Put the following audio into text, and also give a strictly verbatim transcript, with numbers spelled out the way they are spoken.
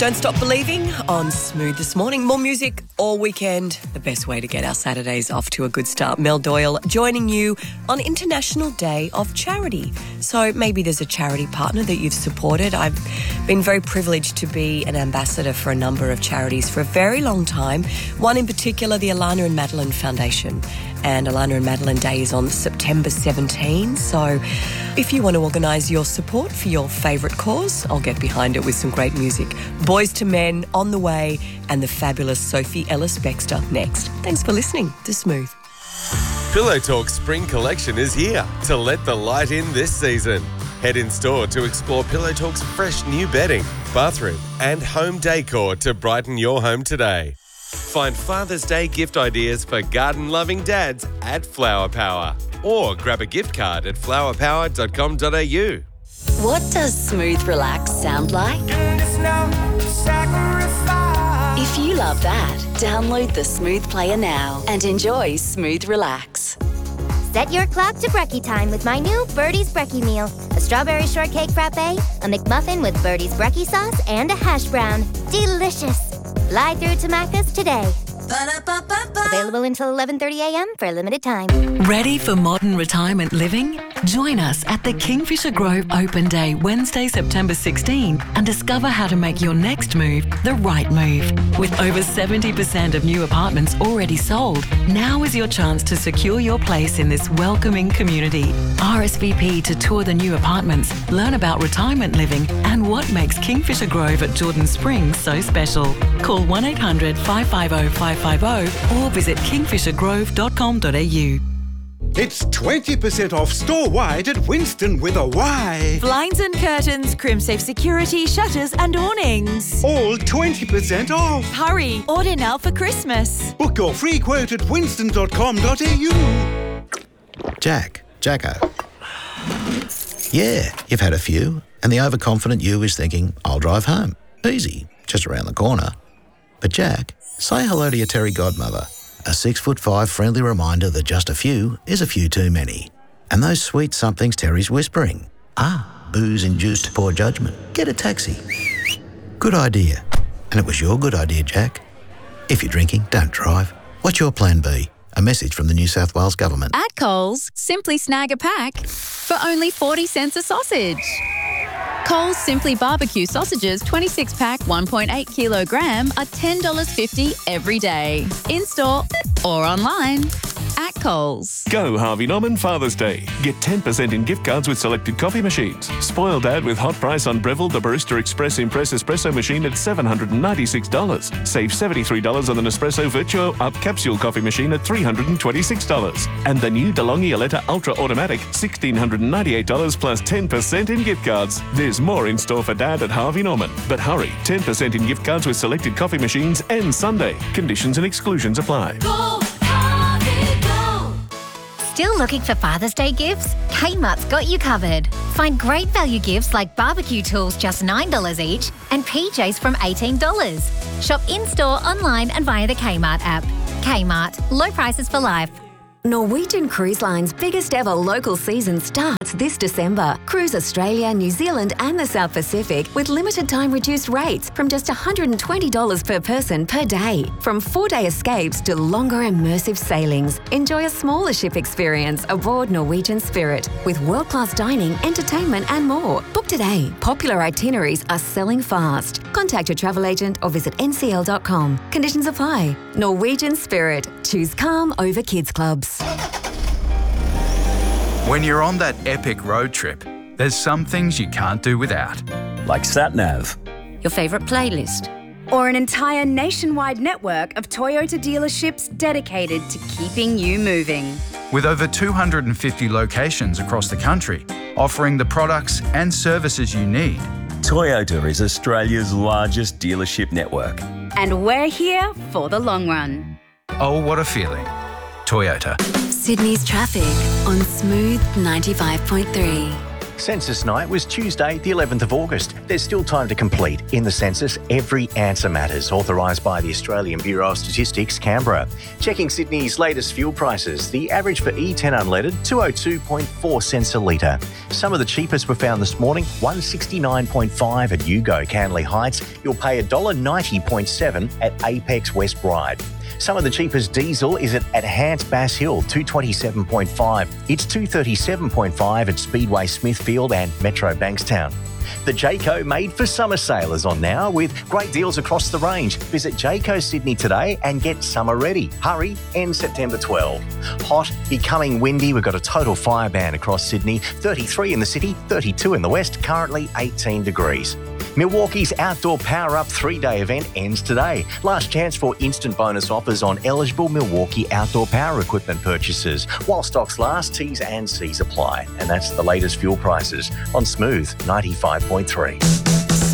Don't stop believing on Smooth this morning. More music all weekend. The best way to get our Saturdays off to a good start. Mel Doyle joining you on International Day of Charity. So maybe there's a charity partner that you've supported. I've been very privileged to be an ambassador for a number of charities for a very long time. One in particular, the Alana and Madeline Foundation. And Alana and Madeline Day is on September seventeenth. So if you want to organise your support for your favourite cause, I'll get behind it with some great music. Boys to Men on the way, and the fabulous Sophie Ellis-Bextor next. Thanks for listening to Smooth. Pillow Talk Spring Collection is here to let the light in this season. Head in store to explore Pillow Talk's fresh new bedding, bathroom and home decor to brighten your home today. Find Father's Day gift ideas for garden-loving dads at Flower Power, or grab a gift card at flower power dot com dot a u. What does Smooth Relax sound like? If you love that, download the Smooth Player now and enjoy Smooth Relax. Set your clock to brekkie time with my new Birdie's Brekkie meal. A strawberry shortcake frappe, a McMuffin with Birdie's Brekkie sauce, and a hash brown. Delicious. Fly through to Macca's today. Ba-da-ba-ba-ba. Available until eleven thirty a.m. for a limited time. Ready for modern retirement living? Join us at the Kingfisher Grove Open Day, Wednesday, September sixteenth, and discover how to make your next move the right move. With over seventy percent of new apartments already sold, now is your chance to secure your place in this welcoming community. R S V P to tour the new apartments, learn about retirement living and what makes Kingfisher Grove at Jordan Springs so special. Call one eight hundred five five zero five five zero or visit kingfisher grove dot com dot a u. It's twenty percent off store-wide at Winston with a Y. Blinds and curtains, Crimsafe security, shutters and awnings. All twenty percent off. Hurry, order now for Christmas. Book your free quote at winston dot com dot a u. Jack, Jacko. Yeah, you've had a few, and the overconfident you is thinking, I'll drive home. Easy, just around the corner. But Jack, say hello to your Terry godmother. A six foot five friendly reminder that just a few is a few too many. And those sweet somethings Terry's whispering. Ah, booze-induced poor judgment. Get a taxi. Good idea. And it was your good idea, Jack. If you're drinking, don't drive. What's your plan B? A message from the New South Wales Government. At Coles, simply snag a pack for only forty cents a sausage. Coles Simply Barbecue sausages twenty-six pack one point eight kilogram are ten dollars fifty every day. In-store or online at Coles. Go Harvey Norman Father's Day. Get ten percent in gift cards with selected coffee machines. Spoil Dad with hot price on Breville the Barista Express Impress Espresso machine at seven hundred ninety-six dollars. Save seventy-three dollars on the Nespresso Virtuo Up Capsule coffee machine at three hundred twenty-six dollars. And the new DeLonghi Aletta Ultra Automatic, one thousand six hundred ninety-eight dollars plus ten percent in gift cards. There's more in store for Dad at Harvey Norman. But hurry, ten percent in gift cards with selected coffee machines and Sunday. Conditions and exclusions apply. Go, Harvey, go. Still looking for Father's Day gifts? Kmart's got you covered. Find great value gifts like barbecue tools just nine dollars each and P Js from eighteen dollars. Shop in-store, online and via the Kmart app. Kmart, low prices for life. Norwegian Cruise Line's biggest ever local season starts this December. Cruise Australia, New Zealand and the South Pacific with limited time reduced rates from just one hundred twenty dollars per person per day. From four-day escapes to longer immersive sailings. Enjoy a smaller ship experience aboard Norwegian Spirit with world-class dining, entertainment and more. Book today. Popular itineraries are selling fast. Contact your travel agent or visit n c l dot com. Conditions apply. Norwegian Spirit. Choose calm over kids clubs. When you're on that epic road trip, there's some things you can't do without. Like SatNav. Your favourite playlist. Or an entire nationwide network of Toyota dealerships dedicated to keeping you moving. With over two hundred fifty locations across the country, offering the products and services you need. Toyota is Australia's largest dealership network. And we're here for the long run. Oh, what a feeling. Toyota. Sydney's traffic on Smooth ninety-five point three. Census night was Tuesday, the eleventh of August. There's still time to complete. In the census, every answer matters. Authorised by the Australian Bureau of Statistics, Canberra. Checking Sydney's latest fuel prices. The average for E ten unleaded, two oh two point four cents a litre. Some of the cheapest were found this morning, one sixty-nine point five at Yugo, Canley Heights. You'll pay one dollar ninety point seven at Apex West Ryde. Some of the cheapest diesel is at, at Hants Bass Hill, two twenty-seven point five. It's two thirty-seven point five at Speedway Smithfield and Metro Bankstown. The Jayco Made for Summer sale is on now with great deals across the range. Visit Jayco Sydney today and get summer ready. Hurry, ends September twelfth. Hot, becoming windy. We've got a total fire ban across Sydney. thirty-three in the city, thirty-two in the west, currently eighteen degrees. Milwaukee's Outdoor Power Up three-day event ends today. Last chance for instant bonus offers on eligible Milwaukee outdoor power equipment purchases. While stocks last, T's and C's apply. And that's the latest fuel prices on Smooth ninety-five point three.